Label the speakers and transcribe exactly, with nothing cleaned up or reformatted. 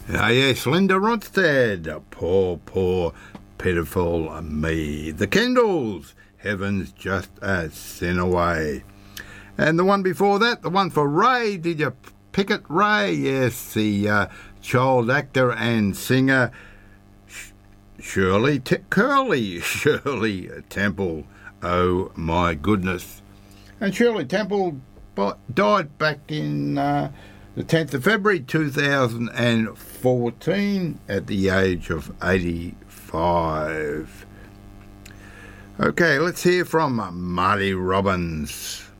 Speaker 1: Ah, yes, Linda Ronstadt. Poor, poor, pitiful me. The Kendalls. Heaven's just a sin away. And the one before that, the one for Ray. Did you pick it, Ray? Yes, the uh, child actor and singer Sh- Shirley T- Curly. Shirley Temple. Oh, my goodness. And Shirley Temple died back in uh, the tenth of February two thousand fourteen at the age of eighty-five. Okay, let's hear from Marty Robbins.